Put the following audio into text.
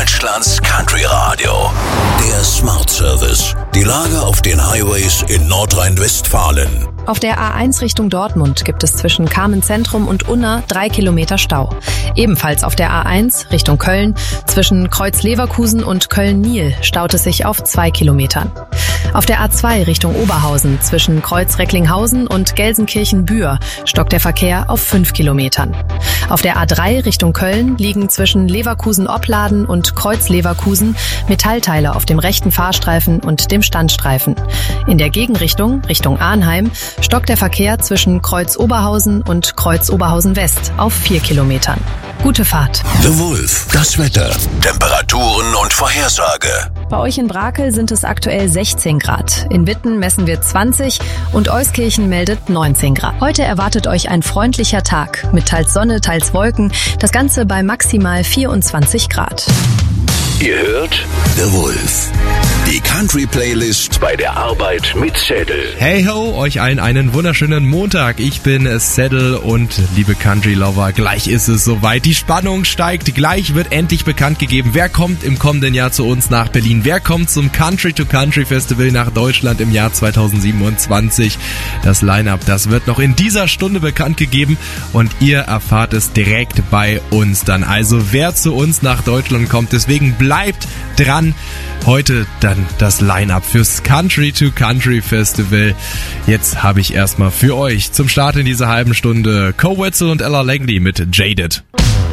Deutschlands Country Radio. Der Smart Service. Die Lage auf den Highways in Nordrhein-Westfalen. Auf der A1 Richtung Dortmund gibt es zwischen Kamenz-Zentrum und Unna 3 Kilometer Stau. Ebenfalls auf der A1 Richtung Köln zwischen Kreuz-Leverkusen und Köln-Niel staut es sich auf 2 Kilometern. Auf der A2 Richtung Oberhausen zwischen Kreuz-Recklinghausen und Gelsenkirchen-Bühr stockt der Verkehr auf 5 Kilometern. Auf der A3 Richtung Köln liegen zwischen Leverkusen-Opladen und Kreuz-Leverkusen Metallteile auf dem rechten Fahrstreifen und dem Standstreifen. In der Gegenrichtung, Richtung Arnheim, stockt der Verkehr zwischen Kreuz-Oberhausen und Kreuz-Oberhausen-West auf 4 Kilometern. Gute Fahrt. The Wolf, das Wetter, Temperaturen und Vorhersage. Bei euch in Brakel sind es aktuell 16 Grad. In Witten messen wir 20 und Euskirchen meldet 19 Grad. Heute erwartet euch ein freundlicher Tag mit teils Sonne, teils Wolken. Das Ganze bei maximal 24 Grad. Ihr hört The Wolf. Die Country-Playlist bei der Arbeit mit Saddle. Hey ho, euch allen einen wunderschönen Montag. Ich bin Saddle und liebe Country-Lover, gleich ist es soweit. Die Spannung steigt, gleich wird endlich bekannt gegeben, wer kommt im kommenden Jahr zu uns nach Berlin. Wer kommt zum Country-to-Country-Festival nach Deutschland im Jahr 2027. Das Line-Up, das wird noch in dieser Stunde bekannt gegeben und ihr erfahrt es direkt bei uns dann. Also wer zu uns nach Deutschland kommt, deswegen bleibt dran. Heute dann das Line-Up fürs Country-to-Country Festival. Jetzt habe ich erstmal für euch zum Start in dieser halben Stunde Co Wetzel und Ella Langley mit Jaded.